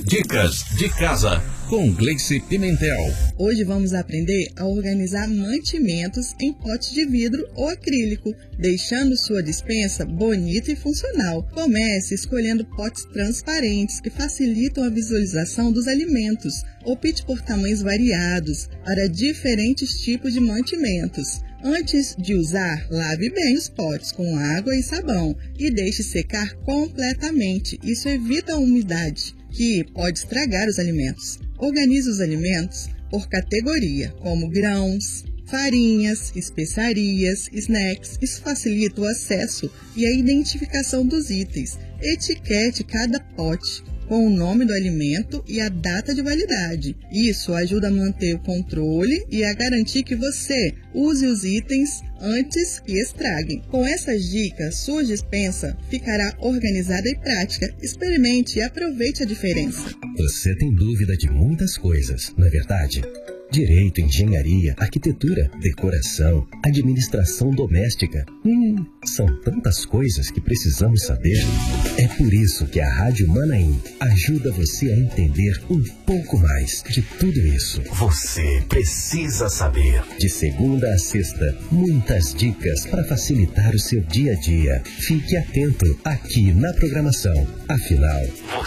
Dicas de casa com Gleice Pimentel. Hoje vamos aprender a organizar mantimentos em pote de vidro ou acrílico, deixando sua despensa bonita e funcional. Comece escolhendo potes transparentes que facilitam a visualização dos alimentos. Opte por tamanhos variados para diferentes tipos de mantimentos. Antes de usar, lave bem os potes com água e sabão e deixe secar completamente. Isso evita a umidade, que pode estragar os alimentos. Organize os alimentos por categoria, como grãos, farinhas, especiarias, snacks. Isso facilita o acesso e a identificação dos itens. Etiquete cada pote com o nome do alimento e a data de validade. Isso ajuda a manter o controle e a garantir que você use os itens antes que estraguem. Com essas dicas, sua despensa ficará organizada e prática. Experimente e aproveite a diferença. Você tem dúvida de muitas coisas, não é verdade? Direito, engenharia, arquitetura, decoração, administração doméstica. São tantas coisas que precisamos saber. É por isso que a Rádio Manaim ajuda você a entender um pouco mais de tudo isso. Você precisa saber. De segunda a sexta, muitas dicas para facilitar o seu dia a dia. Fique atento aqui na programação. Afinal,